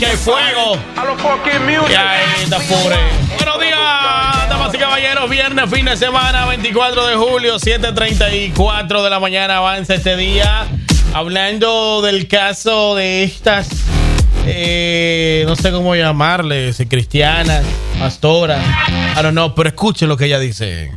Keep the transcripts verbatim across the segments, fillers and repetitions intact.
Que hay fuego. A los fucking music. Y ahí está Fure. Buenos días, damas y caballeros. Viernes, fin de semana, veinticuatro de julio, siete treinta y cuatro de la mañana. Avanza este día. Hablando del caso de estas, eh, no sé cómo llamarles, cristianas, pastoras. I don't know, pero escuchen lo que ella dice.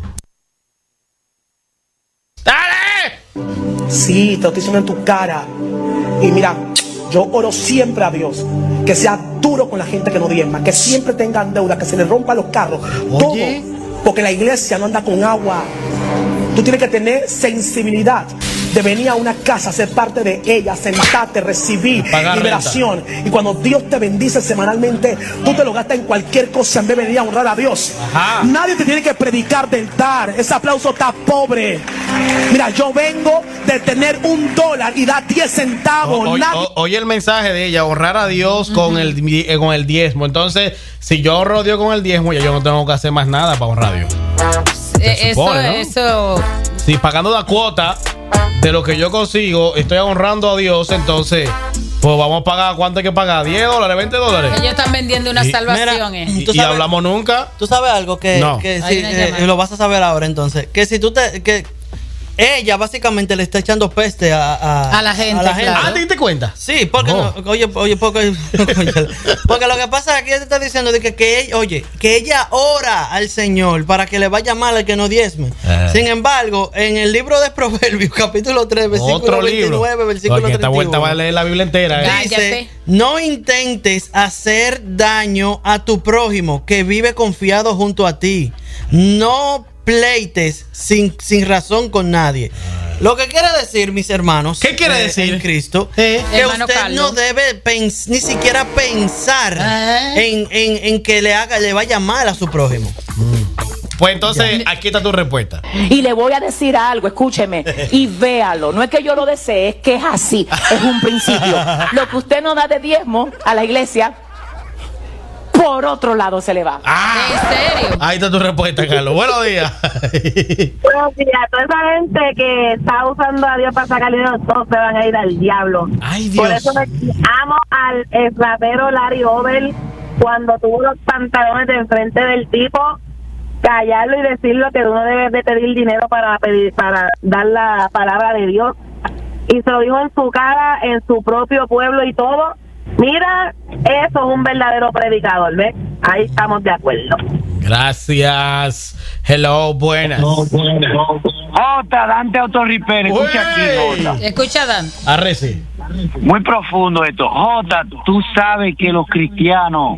¡Dale! Sí, te lo estoy diciendo en tu cara. Y mira, yo oro siempre a Dios que sea duro con la gente que no diezma, que siempre tengan deuda, que se les rompan los carros. Oye. Todo, porque la iglesia no anda con agua. Tú tienes que tener sensibilidad de venir a una casa, ser parte de ella, sentarte, recibir Pagar liberación. Renta. Y cuando Dios te bendice semanalmente, tú te lo gastas en cualquier cosa en vez de venir a honrar a Dios. Ajá. Nadie te tiene que predicar del dar. Ese aplauso está pobre. Mira, yo vengo de tener un dólar y dar diez centavos. O, Nadie... o, oye el mensaje de ella, honrar a Dios uh-huh. con, el, eh, con el diezmo. Entonces, si yo ahorro a Dios con el diezmo, ya yo no tengo que hacer más nada para honrar a Dios. Eh, supone, eso, ¿no? eso. Si pagando la cuota de lo que yo consigo, estoy honrando a Dios, entonces, pues vamos a pagar, ¿cuánto hay que pagar? ¿diez dólares, veinte dólares? Ellos están vendiendo una y, salvación. Mira, eh. y, y hablamos nunca. ¿Tú sabes algo? Que, no. que si, eh, lo vas a saber ahora entonces. Que si tú te... Que, ella básicamente le está echando peste a, a, a la gente. A la gente. Claro. ¿Ah, te diste cuenta? Sí, porque oh. no, oye, oye, porque, porque lo que pasa es que ella te está diciendo de que, que ella, oye, que ella ora al Señor para que le vaya mal al que no diezme. Eh. Sin embargo, en el libro de Proverbios, capítulo tres, versículo Otro veintinueve, libro. versículo Oye, treinta y uno. Esta vuelta va a leer la Biblia entera. ¿eh? Dice, no intentes hacer daño a tu prójimo que vive confiado junto a ti. No pleites sin, sin razón con nadie. Lo que quiere decir, mis hermanos, ¿qué quiere eh, decir en Cristo? Eh, que hermano usted Carlos. no debe pens- ni siquiera pensar eh. en, en, en que le haga, le vaya mal a su prójimo. Mm. Pues entonces, ya. Aquí está tu respuesta. Y le voy a decir algo, escúcheme, y véalo. No es que yo lo desee, es que es así, es un principio. Lo que usted no da de diezmo a la iglesia, por otro lado se le va. Ah, ¿en serio? Ahí está tu respuesta, Carlos. Buenos días. Buenos días. Toda esa gente que está usando a Dios para sacarle dinero, todos se van a ir al diablo. Ay, Dios. Por eso me amo al rapero Larry Over cuando tuvo los pantalones de enfrente del tipo, callarlo y decirlo que uno debe de pedir dinero para pedir, para dar la palabra de Dios. Y se lo dijo en su cara, en su propio pueblo y todo. Mira, eso es un verdadero predicador, ¿ves? Ahí estamos de acuerdo. Gracias. Hello, buenas. Jota, Dante Autorriper, escucha aquí, Jota. Escucha, Dan. Arreci. Muy profundo esto. Jota, tú sabes que los cristianos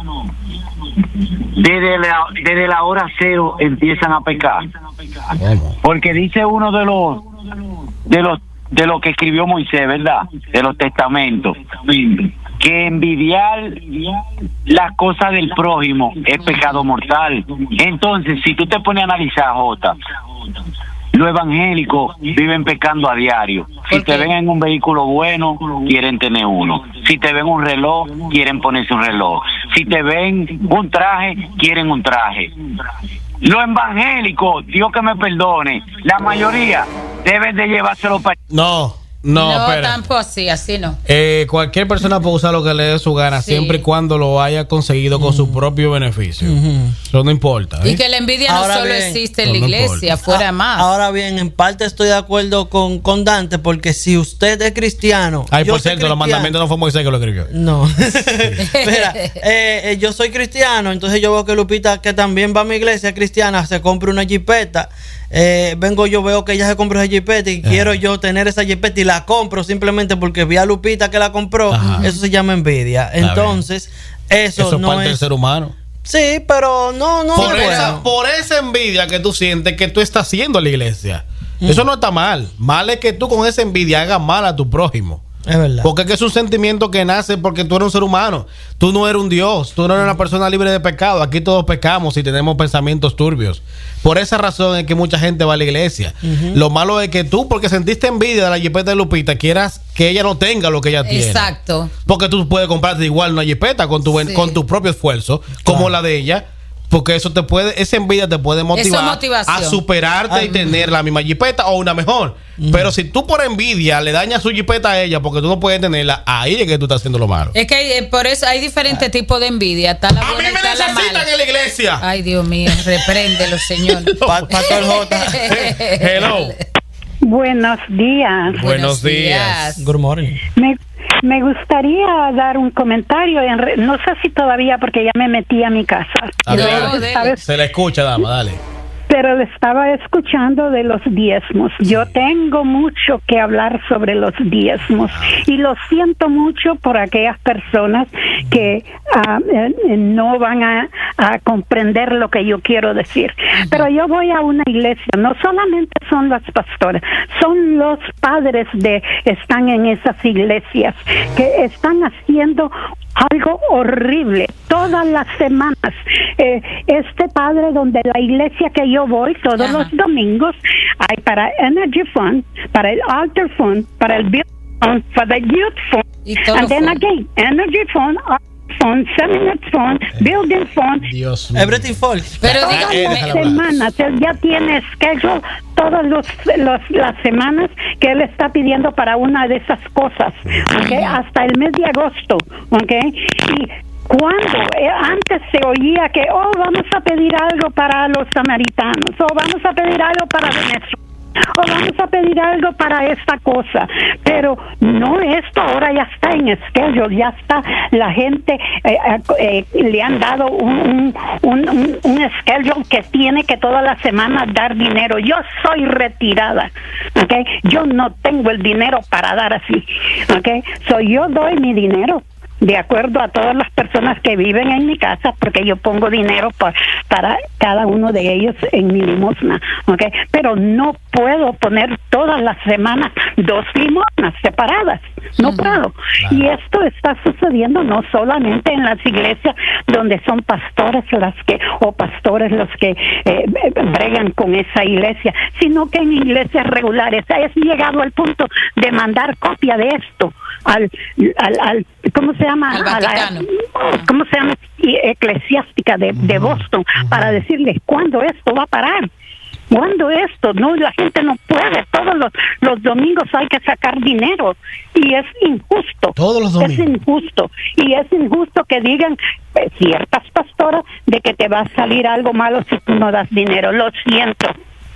desde la, desde la hora cero empiezan a pecar. Porque dice uno de los de los de lo que escribió Moisés, ¿verdad? De los testamentos, que envidiar las cosas del prójimo es pecado mortal. Entonces, si tú te pones a analizar, Jota, los evangélicos viven pecando a diario. Si te ven en un vehículo bueno, quieren tener uno. Si te ven un reloj, quieren ponerse un reloj. Si te ven un traje, quieren un traje. Los evangélicos, Dios que me perdone, la mayoría deben de llevárselo para... No, no, No, espera. tampoco así, así no. Eh, cualquier persona puede usar lo que le dé su gana, sí. siempre y cuando lo haya conseguido con mm. su propio beneficio. Mm-hmm. Eso no importa. ¿eh? Y que la envidia no ahora solo bien, existe en no, la no iglesia, importa. fuera más. Ahora bien, en parte estoy de acuerdo con, con Dante, porque si usted es cristiano... Ay, yo por soy cierto, los mandamientos no fue Moisés que lo escribió. No. Mira, eh, eh, yo soy cristiano, entonces yo veo que Lupita, que también va a mi iglesia cristiana, se compra una jipeta. Eh, vengo yo, veo que ella se compró esa jipeta y Ajá. quiero yo tener esa jipeta y la compro simplemente porque vi a Lupita que la compró. Ajá. Eso se llama envidia. Está Entonces, bien. eso, eso no parte es del ser humano. Sí, pero no, no. Por, es esa, bueno. por esa envidia que tú sientes que tú estás haciendo a la iglesia. Mm. Eso no está mal. Mal es que tú con esa envidia hagas mal a tu prójimo. Es verdad. Porque es que es un sentimiento que nace porque tú eres un ser humano. Tú no eres un Dios. Tú no eres una persona libre de pecado. Aquí todos pecamos y tenemos pensamientos turbios. Por esa razón es que mucha gente va a la iglesia. Uh-huh. Lo malo es que tú, porque sentiste envidia de la jipeta de Lupita, quieras que ella no tenga lo que ella tiene. Exacto. Porque tú puedes comprarte igual una jipeta con tu, sí. con tu propio esfuerzo, como claro. la de ella. Porque eso te puede, esa envidia te puede motivar a superarte Ay, y tener la misma jipeta o una mejor. Mm. Pero si tú por envidia le dañas su jipeta a ella porque tú no puedes tenerla, ahí es que tú estás haciendo lo malo. Es que hay, por eso hay diferentes tipos de envidia. Está la a buena, mí me está necesitan la mala. en la iglesia. Ay, Dios mío, repréndelo, señor. Pastor J. Hello. Buenos días. Buenos días. Good morning. Me, me gustaría dar un comentario. En re, no sé si todavía, porque ya me metí a mi casa. A ver, Pero, ¿sabes? Se le escucha, dama, dale. Pero le estaba escuchando de los diezmos. Sí. Yo tengo mucho que hablar sobre los diezmos y lo siento mucho por aquellas personas que uh, eh, no van a, a comprender lo que yo quiero decir. Uh-huh. Pero yo voy a una iglesia, no solamente son las pastoras, son los padres de están en esas iglesias que están haciendo algo horrible todas las semanas. Eh, este padre, donde la iglesia que yo voy todos Ajá. los domingos, hay para Energy Fund, para el Altar Fund, para el Build Fund, para el Youth Fund, and then fund. again Energy Fund, Fund, Seminar Fund, Building Fund, Dios mío. Everything Falls. Pero todas eh, las semanas él ya tiene schedule todas los, los, las semanas que él está pidiendo para una de esas cosas, ¿okay? Hasta el mes de agosto, ¿okay? Y cuando eh, antes se oía que oh vamos a pedir algo para los samaritanos, o vamos a pedir algo para Venezuela, o vamos a pedir algo para esta cosa, pero no, esto ahora ya está en schedule, ya está, la gente eh, eh, le han dado un, un, un, un schedule que tiene que todas las semanas dar dinero. Yo soy retirada, ¿okay? Yo no tengo el dinero para dar así, ¿okay? So yo doy mi dinero de acuerdo a todas las personas que viven en mi casa, porque yo pongo dinero por, para cada uno de ellos en mi limosna, ¿okay? Pero no puedo poner todas las semanas dos limosnas separadas, no uh-huh. puedo. Claro. Y esto está sucediendo no solamente en las iglesias donde son pastores las que o pastores los que eh, bregan con esa iglesia, sino que en iglesias regulares. Es llegado al punto de mandar copia de esto al, al, al ¿cómo se llama? Al Vaticano. A la, ¿cómo se llama? Eclesiástica de, de Boston, uh-huh. para decirles cuándo esto va a parar. ¿Cuándo esto? No, la gente no puede. Todos los, los domingos hay que sacar dinero. Y es injusto. Todos los domingos. Es injusto. Y es injusto que digan eh, ciertas pastoras de que te va a salir algo malo si tú no das dinero. Lo siento.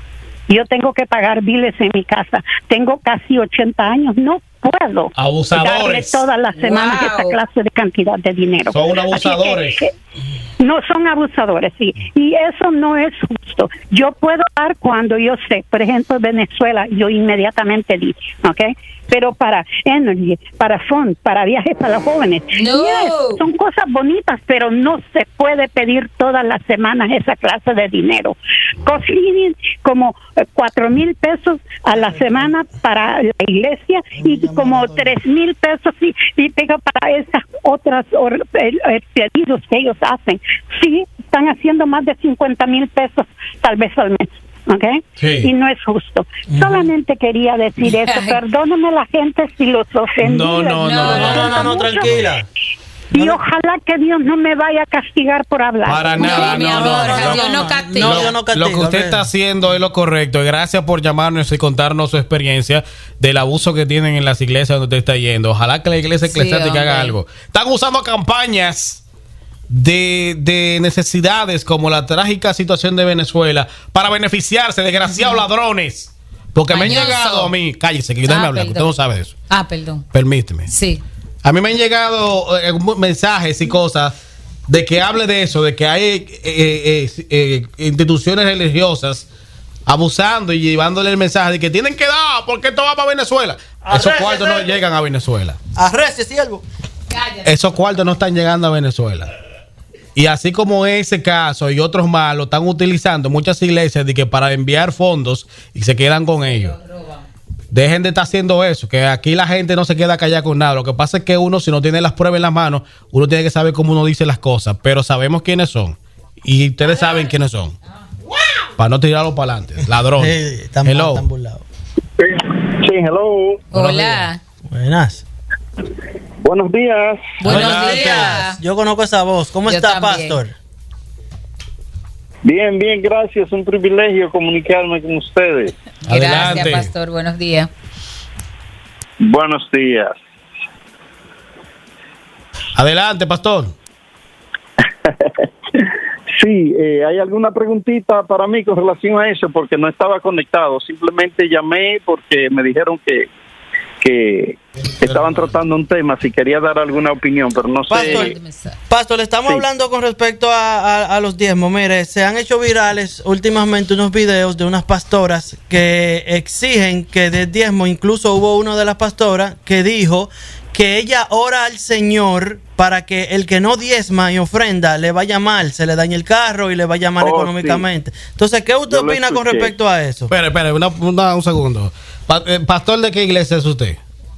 Yo tengo que pagar biles en mi casa. Tengo casi ochenta años. No puedo abusadores. darle todas las semanas wow. esa clase de cantidad de dinero. Son abusadores. Que, eh, no son abusadores, sí. Y eso no es justo. Yo puedo dar cuando yo sé, por ejemplo, Venezuela, yo inmediatamente di, ¿ok? Pero para Energy, para Fund, para viajes para los jóvenes, no. yes, son cosas bonitas, pero no se puede pedir todas las semanas esa clase de dinero. Costing como cuatro mil pesos a la semana para la iglesia y como tres mil pesos y, y pega para esas otras or, eh, eh, pedidos que ellos hacen. Sí, están haciendo más de cincuenta mil pesos tal vez al mes. ¿Okay? Sí. Y no es justo. Uh-huh. Solamente quería decir eso. Perdóname la gente si los ofendí. No, no, no, no, no, no, no, no tranquila. Y no, ojalá que Dios no me vaya a castigar por hablar. Para nada, no, no, no, no, no, Dios no castiga. No, Dios no castiga. Lo que usted está haciendo es lo correcto. Y gracias por llamarnos y contarnos su experiencia del abuso que tienen en las iglesias donde usted está yendo. Ojalá que la iglesia eclesiástica sí, haga algo. Están usando campañas de, de necesidades como la trágica situación de Venezuela para beneficiarse, desgraciados uh-huh. ladrones. Porque Mañoso. me han llegado a mí, cállese, que yo déjeme ah, hablar, que usted no sabe de eso. Ah, perdón. Permíteme. Sí. A mí me han llegado eh, mensajes y cosas de que hable de eso, de que hay eh, eh, eh, instituciones religiosas abusando y llevándole el mensaje de que tienen que dar porque esto va para Venezuela. Arrece, Esos cuartos no llegan a Venezuela. Arrece, siervo. Esos cuartos no están llegando a Venezuela. Y así como ese caso y otros más lo están utilizando muchas iglesias de que para enviar fondos y se quedan con ellos. Dejen de estar haciendo eso, que aquí la gente no se queda callada con nada. Lo que pasa es que uno, si no tiene las pruebas en las manos, uno tiene que saber cómo uno dice las cosas. Pero sabemos quiénes son. Y ustedes saben quiénes son. Para no tirarlo para adelante. Ladrón. Sí, están hello. Están burlados. Sí, hello. Hola. Buenas. Buenos días. Buenos Buenos días. días. Yo conozco esa voz. ¿Cómo Yo está, también. pastor? Bien, bien, gracias. Un privilegio comunicarme con ustedes. Adelante. Gracias, pastor. Buenos días. Buenos días. Adelante, pastor. Sí, eh, ¿hay alguna preguntita para mí con relación a eso? Porque no estaba conectado. Simplemente llamé porque me dijeron que que estaban tratando un tema, si quería dar alguna opinión, pero no Pastor, sé. Pastor, le estamos Sí. hablando con respecto a, a, a los diezmos. Mire, se han hecho virales últimamente unos videos de unas pastoras que exigen que de diezmo, incluso hubo una de las pastoras que dijo que ella ora al Señor para que el que no diezma y ofrenda le vaya mal, se le dañe el carro y le vaya mal Oh, económicamente. Entonces, ¿qué usted Yo lo opina con escuché. respecto a eso? Espere, espere, una- una- un segundo. Pa- eh, ¿Pastor de qué iglesia es usted?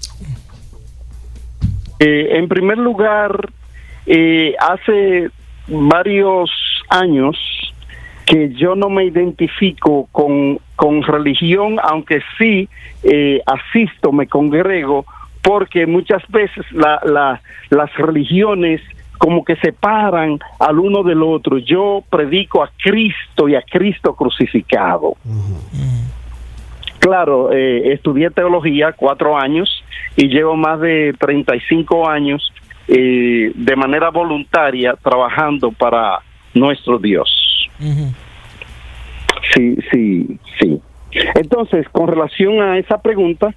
Eh, en primer lugar, eh, hace varios años que yo no me identifico con, con religión, aunque sí eh, asisto, me congrego, porque muchas veces la, la, las religiones como que separan al uno del otro. Yo predico a Cristo y a Cristo crucificado. Claro, eh, estudié teología cuatro años y llevo más de treinta y cinco años eh, de manera voluntaria trabajando para nuestro Dios. Ujú. Sí, sí, sí. Entonces, con relación a esa pregunta,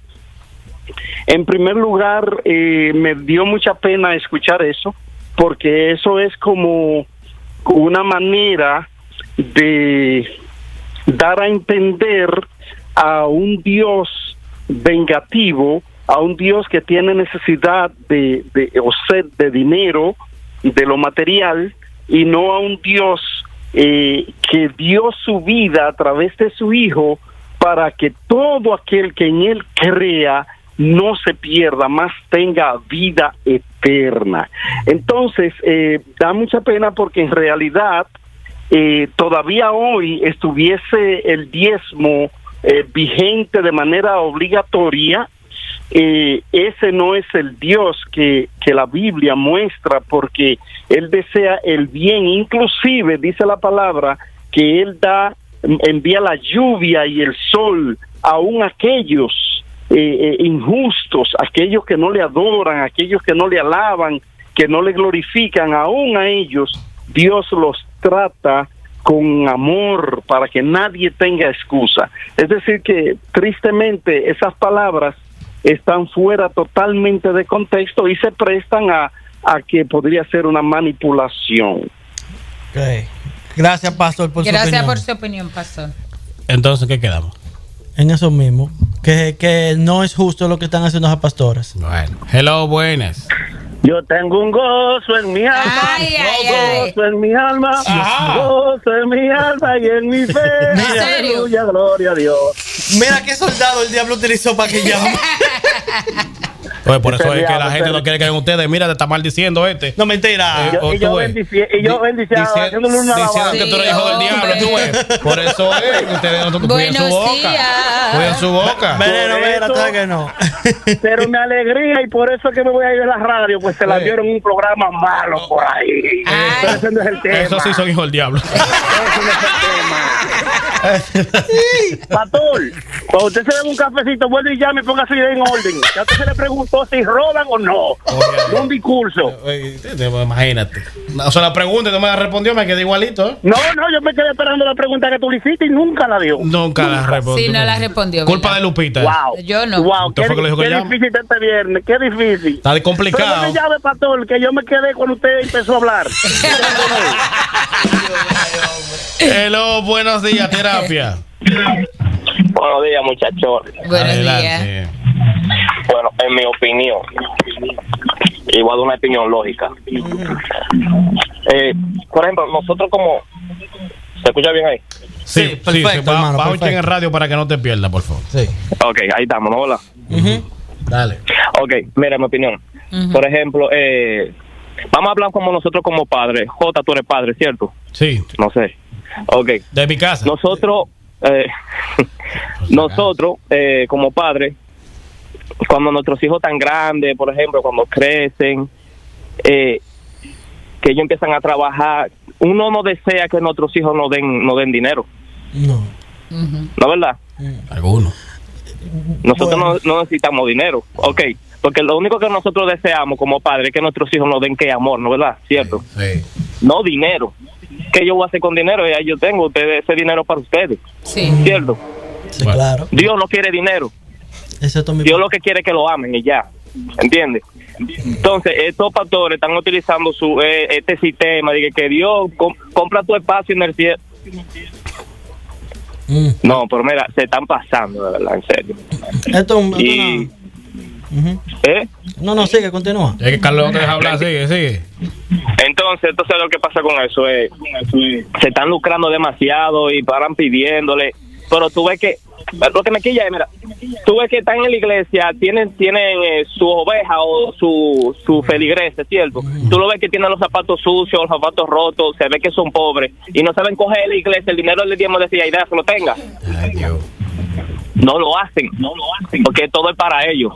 en primer lugar, eh, me dio mucha pena escuchar eso, porque eso es como una manera de dar a entender a un Dios vengativo, a un Dios que tiene necesidad de, de o sed de dinero, de lo material, y no a un Dios eh, que dio su vida a través de su Hijo para que todo aquel que en Él crea no se pierda, más tenga vida eterna. Entonces, eh, da mucha pena porque en realidad eh, todavía hoy estuviese el diezmo eh, vigente de manera obligatoria. Eh, ese no es el Dios que, que la Biblia muestra, porque Él desea el bien. Inclusive dice la palabra que Él da, envía la lluvia y el sol aún a aquellos eh, eh, injustos, aquellos que no le adoran, aquellos que no le alaban, que no le glorifican. Aún a ellos Dios los trata con amor para que nadie tenga excusa. Es decir que tristemente esas palabras están fuera totalmente de contexto y se prestan a, a que podría ser una manipulación. Okay. Gracias, Pastor, por Gracias su opinión. por su opinión, pastor. Entonces, ¿qué quedamos? En eso mismo, que, que no es justo lo que están haciendo esas pastoras. Bueno, hello, buenas. Yo tengo un gozo en mi alma, Ay, ay, ay. gozo en mi alma, Ajá. gozo en mi alma y en mi fe. ¿En serio? Aleluya, gloria a Dios. Mira qué soldado el diablo utilizó para que llame. Oye, por eso Ese es que la diablo, gente ese- no quiere que en ustedes. Mira, te está maldiciendo este. No, mentira. Eh, Yo- o y yo tú ves. bendici- y yo Di- bendiciado, dici- haciéndole una diciendo alabanza. que tú eres hijo del Sí, diablo, tú ves. Por eso es que ustedes no cuiden su Buenos boca. días. Cuiden su boca. Veneno, Por mira, eso- tú sabes que no. Pero me alegría y por eso es que me voy a ir a la radio, pues se la Sí. dieron un programa malo por ahí. Ay. Pero ese no es el tema. Eso sí son hijos del diablo. Ese no es el tema. Pastor, cuando usted se dé un cafecito, vuelve y llame y póngase en orden. Ya usted se le preguntó si roban o no. No un discurso. Oye, te- te- Imagínate. O sea, la pregunta no me la respondió, me quedé igualito. ¿eh? No, no, yo me quedé esperando la pregunta que tú le hiciste y nunca la dio. Nunca la respondió. Sí, no la respondió. Culpa ¿verdad? de Lupita. Wow. Yo no. Wow, ¿Usted qué, fue que le dijo que qué llame? difícil este viernes, qué difícil. Está de Pero no complicado. me llame, pastor, que yo me quedé cuando usted empezó a hablar. Hello, buenos días, terapia. Buenos días, muchachos. Buenos días. Adelante. Bueno, en mi opinión, y voy a dar una opinión lógica. Eh, por ejemplo, nosotros como... ¿Se escucha bien ahí? Sí, Sí, sí, perfecto, sí, va- hermano, baja un chin en perfecto. radio para que no te pierdas, por favor. Sí. Ok, ahí estamos, ¿no? Hola. Ujú. Dale. Ok, mira, mi opinión. Ujú. Por ejemplo, eh, vamos a hablar como nosotros como padres. Jota, tú eres padre, ¿cierto? Sí, No sé. Ok. de mi casa. Nosotros, eh, nosotros eh, como padres, cuando nuestros hijos tan grandes, por ejemplo, cuando crecen, eh, que ellos empiezan a trabajar, uno no desea que nuestros hijos no den, no den dinero. No. ¿No, verdad? Algunos. Nosotros Bueno. no, no necesitamos dinero, ok, porque lo único que nosotros deseamos como padres es que nuestros hijos nos den que amor, ¿no, verdad? ¿Cierto? Sí. No dinero. ¿Qué yo voy a hacer con dinero? Ya yo tengo ustedes ese dinero para ustedes, Sí. ¿cierto? Sí, Bueno. claro. Dios no quiere dinero, Excepto mi Dios lo que quiere es que lo amen y ya, ¿entiendes? Entonces, estos pastores están utilizando su eh, este sistema de que, que Dios com- compra tu espacio en el cielo. Mm. No, pero mira, se están pasando, de verdad, en serio. Esto es un- Y, esto no- Ujú. ¿eh? No, no, sigue, continúa. Es que Carlos no te deja hablar, sigue, sigue. Entonces, entonces lo que pasa con eso es, se están lucrando demasiado y paran pidiéndole, pero tú ves que, lo que me quilla es, mira, tú ves que están en la iglesia, tienen tienen eh, su oveja o su, su feligrese, ¿cierto? Tú lo ves que tienen los zapatos sucios, los zapatos rotos, se ve que son pobres y no saben coger de la iglesia el dinero del diezmo de esa idea, que lo tenga. Ay, Dios. No lo hacen, no lo hacen, porque todo es para ellos.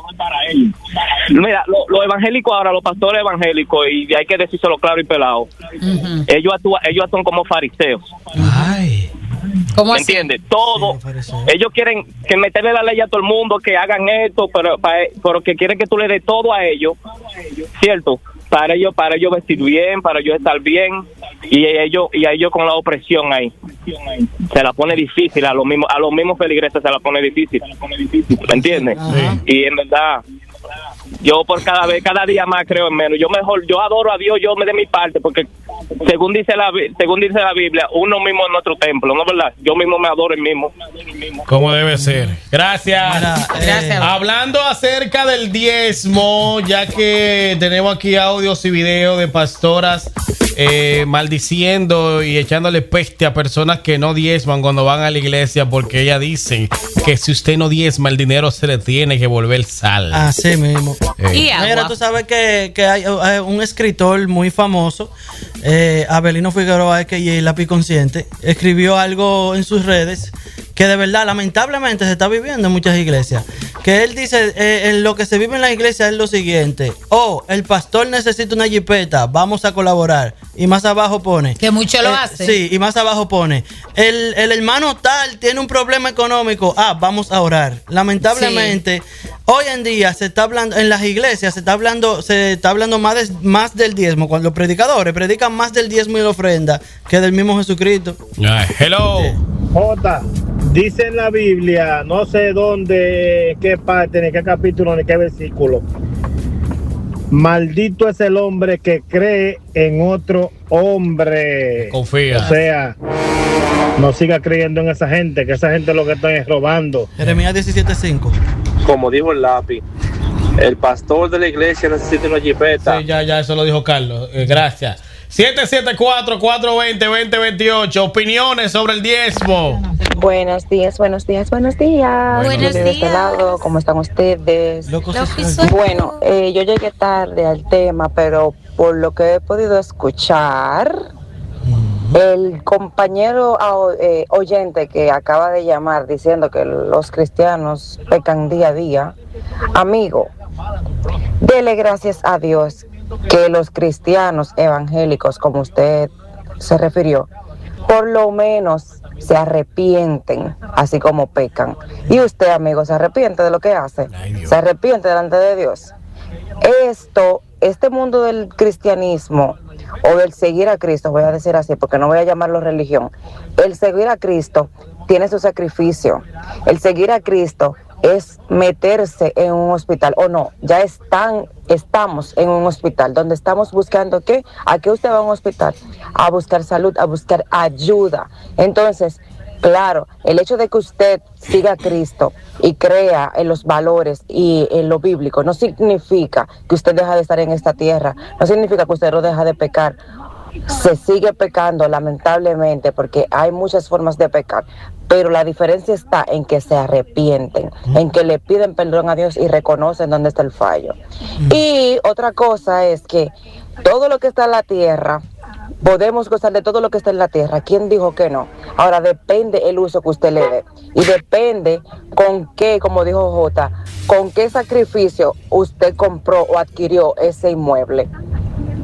Mira, los lo evangélicos ahora, los pastores evangélicos, y hay que decírselo claro y pelado, Ujú. ellos actúan, ellos actúan como fariseos. Ay. ¿Cómo ¿Me así? entiendes? Todo. Sí, fariseo. Ellos quieren que meterle la ley a todo el mundo, que hagan esto, pero, para, pero que quieren que tú le des todo a ellos, ¿cierto? Para ellos, para ellos vestir bien, para ellos estar bien, y ellos y a ellos con la opresión ahí. Se la pone difícil, a los mismos a los mismos feligreses se la pone difícil. ¿Me entiendes? Ajá. Y en verdad, yo por cada vez, cada día más creo en menos. Yo mejor, yo adoro a Dios, yo me de mi parte, porque según dice la Bi- según dice la Biblia, uno mismo es nuestro templo, ¿no es verdad? Yo mismo me adoro el mismo. Como debe ser. Gracias. Mira, eh, Gracias. Hablando acerca del diezmo, ya que tenemos aquí audios y videos de pastoras eh, maldiciendo y echándole peste a personas que no diezman cuando van a la iglesia, porque ellas dicen que si usted no diezma, el dinero se le tiene que volver sal. Así mismo. Eh, Y agua. Mira, tú sabes que, que hay, hay un escritor muy famoso, eh, Abelino Figueroa, a k a. El Lápiz Consciente, escribió algo en sus redes que de verdad, lamentablemente, se está viviendo en muchas iglesias. Que él dice, eh, en lo que se vive en la iglesia es lo siguiente: oh, el pastor necesita una jipeta, vamos a colaborar. Y más abajo pone... Que mucho lo eh, hace. Sí, y más abajo pone, el, el hermano tal tiene un problema económico, ah, vamos a orar. Lamentablemente, hoy en día se está hablando, en las iglesias se está hablando, se está hablando más, de- más del diezmo, cuando los predicadores predican más del diezmo y la ofrenda que del mismo Jesucristo. ay, hello. Jota, dice en la Biblia, no sé dónde, en qué parte, ni qué capítulo, ni qué versículo. Maldito es el hombre que cree en otro hombre. Confía. O sea, no siga creyendo en esa gente, que esa gente lo que está es robando. Jeremías diecisiete cinco. Como dijo el lápiz, el pastor de la iglesia necesita una jipeta. Sí, ya, ya, eso lo dijo Carlos. Eh, gracias. siete siete cuatro, cuatro dos cero, dos cero dos ocho. Opiniones sobre el diezmo. Buenos días, buenos días, buenos días. Buenos Yo de este días. lado, ¿cómo están ustedes? Loco, Lo sí, que sí. soy- Bueno, eh, yo llegué tarde al tema, pero por lo que he podido escuchar, el compañero ah, eh, oyente que acaba de llamar diciendo que los cristianos pecan día a día, amigo, dele gracias a Dios que los cristianos evangélicos, como usted se refirió, por lo menos se arrepienten, así como pecan. Y usted, amigo, se arrepiente de lo que hace, Ay, Dios. se arrepiente delante de Dios. Esto, este mundo del cristianismo o del seguir a Cristo, voy a decir así porque no voy a llamarlo religión, el seguir a Cristo tiene su sacrificio. El seguir a Cristo es meterse en un hospital, o no, ya están, estamos en un hospital, donde estamos buscando, ¿qué? ¿A qué usted va a un hospital? A buscar salud, a buscar ayuda. Entonces, claro, el hecho de que usted siga a Cristo y crea en los valores y en lo bíblico, no significa que usted deja de estar en esta tierra, no significa que usted no deja de pecar. Se sigue pecando, lamentablemente, porque hay muchas formas de pecar, pero la diferencia está en que se arrepienten, en que le piden perdón a Dios y reconocen dónde está el fallo. Y otra cosa es que todo lo que está en la tierra, podemos gozar de todo lo que está en la tierra. ¿Quién dijo que no? Ahora depende el uso que usted le dé y depende con qué, como dijo Jota, con qué sacrificio usted compró o adquirió ese inmueble.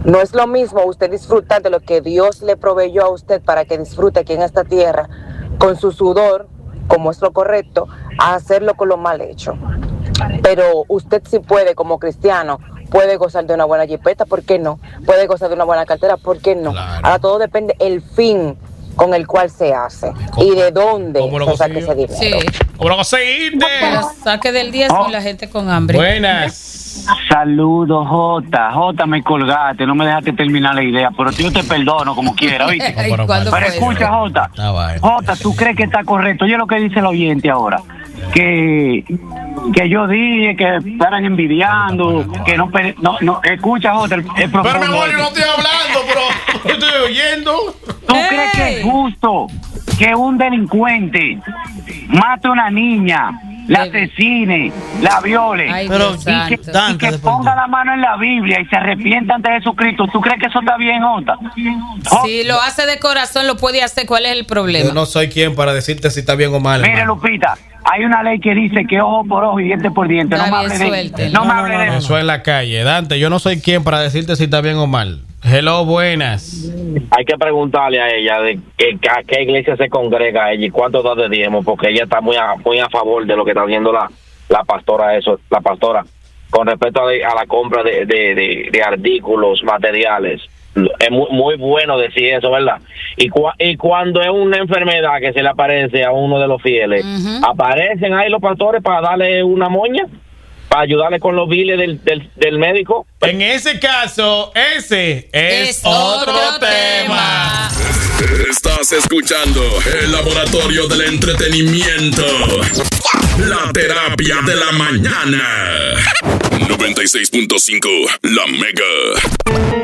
No es lo mismo usted disfrutar de lo que Dios le proveyó a usted para que disfrute aquí en esta tierra con su sudor, como es lo correcto, a hacerlo con lo mal hecho. Pero usted sí puede, como cristiano, puede gozar de una buena jipeta, ¿por qué no? Puede gozar de una buena cartera, ¿por qué no? Claro. Ahora todo depende el fin con el cual se hace y de dónde se saque ese dinero. Sí. ¿Cómo lo conseguiste? Saque del diezmo oh. y la gente con hambre. Buenas. Saludos, Jota. Jota, me colgaste, no me dejaste terminar la idea, pero yo te perdono como quiera, ¿oíste? Ay, pero pero escucha, Jota. Jota, ¿tú crees que está correcto? Oye lo que dice el oyente ahora. Que, que yo dije que estaban envidiando, que no, no, no escucha, Jota, el, el pero mi amor, yo no estoy hablando, pero estoy oyendo. ¿Tú hey. crees que es justo que un delincuente mate a una niña, la asesine, la viole, Ay, pero y que, y que ponga la mano en la Biblia y se arrepienta ante Jesucristo? ¿Tú crees que eso está bien, Jota? Si lo hace de corazón, lo puede hacer. ¿Cuál es el problema? Yo no soy quien para decirte si está bien o mal. Mire, hermano. Lupita, hay una ley que dice que ojo por ojo y diente por diente. No me hable de, no me hable de eso en la calle. Dante, yo no soy quien para decirte si está bien o mal. Hello, buenas. Hay que preguntarle a ella de que, a qué iglesia se congrega ella y cuánto da de diezmo, porque ella está muy a, muy a favor de lo que está haciendo la, la pastora, eso, la pastora, con respecto a, de, a la compra de, de, de, de artículos materiales. Es muy, muy bueno decir eso, ¿verdad? Y, cu- y cuando es una enfermedad que se le aparece a uno de los fieles, uh-huh. aparecen ahí los pastores para darle una moña, para ayudarle con los biles del, del, del médico. En ese caso, ese es, es otro, otro tema. tema. Estás escuchando el Laboratorio del Entretenimiento. La Terapia de la Mañana. noventa y seis punto cinco La Mega.